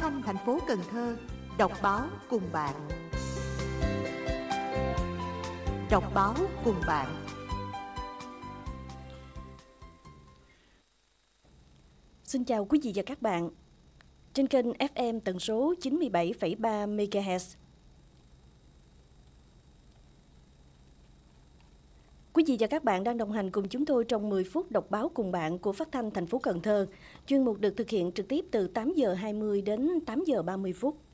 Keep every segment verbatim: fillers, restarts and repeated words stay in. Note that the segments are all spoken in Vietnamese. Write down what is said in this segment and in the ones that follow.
thanh thành phố Cần Thơ đọc báo cùng bạn. Đọc báo cùng bạn. Xin chào quý vị và các bạn. Trên kênh ép em tần số chín mươi bảy phẩy ba mê ga héc. Quý vị và các bạn đang đồng hành cùng chúng tôi trong mười phút đọc báo cùng bạn của Phát thanh thành phố Cần Thơ. Chuyên mục được thực hiện trực tiếp từ tám giờ hai mươi đến tám giờ ba mươi phút.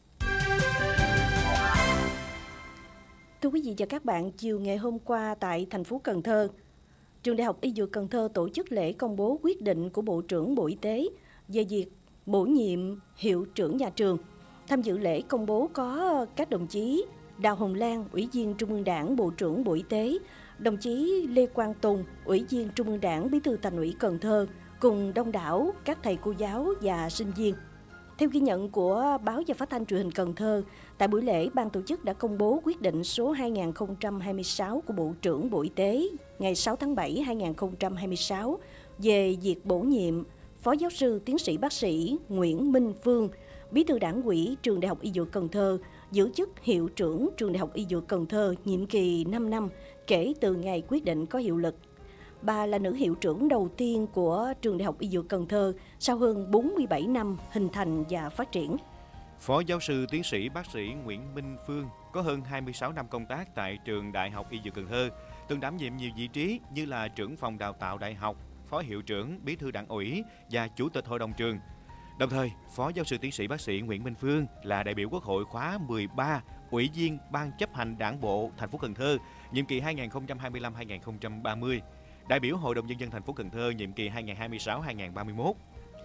Thưa quý vị và các bạn, chiều ngày hôm qua tại thành phố Cần Thơ, Trường Đại học Y Dược Cần Thơ tổ chức lễ công bố quyết định của Bộ trưởng Bộ Y tế về việc bổ nhiệm hiệu trưởng nhà trường. Tham dự lễ công bố có các đồng chí Đào Hồng Lan, Ủy viên Trung ương Đảng, Bộ trưởng Bộ Y tế, đồng chí Lê Quang Tùng, Ủy viên Trung ương Đảng, Bí thư Thành ủy Cần Thơ, cùng đông đảo các thầy cô giáo và sinh viên. Theo ghi nhận của báo và phát thanh truyền hình Cần Thơ, tại buổi lễ, ban tổ chức đã công bố quyết định số hai nghìn không trăm hai mươi sáu của Bộ trưởng Bộ Y tế ngày sáu tháng bảy năm hai nghìn không trăm hai mươi sáu về việc bổ nhiệm Phó giáo sư tiến sĩ bác sĩ Nguyễn Minh Phương, Bí thư Đảng ủy Trường Đại học Y Dược Cần Thơ, giữ chức hiệu trưởng Trường Đại học Y Dược Cần Thơ nhiệm kỳ năm năm kể từ ngày quyết định có hiệu lực. Bà là nữ hiệu trưởng đầu tiên của Trường Đại học Y Dược Cần Thơ sau hơn bốn mươi bảy năm hình thành và phát triển. Phó giáo sư tiến sĩ bác sĩ Nguyễn Minh Phương có hơn hai mươi sáu năm công tác tại Trường Đại học Y Dược Cần Thơ, từng đảm nhiệm nhiều vị trí như là trưởng phòng đào tạo đại học, phó hiệu trưởng, bí thư đảng ủy và chủ tịch hội đồng trường. Đồng thời, Phó giáo sư tiến sĩ bác sĩ Nguyễn Minh Phương là đại biểu Quốc hội khóa mười ba, Ủy viên Ban chấp hành Đảng bộ thành phố Cần Thơ nhiệm kỳ hai nghìn không trăm hai mươi lăm đến hai nghìn không trăm ba mươi, đại biểu Hội đồng nhân dân thành phố Cần Thơ nhiệm kỳ hai nghìn không trăm hai mươi sáu đến hai nghìn không trăm ba mươi mốt.